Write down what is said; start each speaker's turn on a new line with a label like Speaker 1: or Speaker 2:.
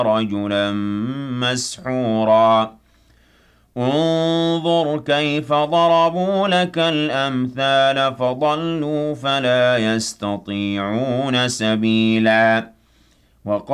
Speaker 1: رجلا مسحورا انظر كيف ضربوا لك الأمثال فضلوا فلا يستطيعون سبيلا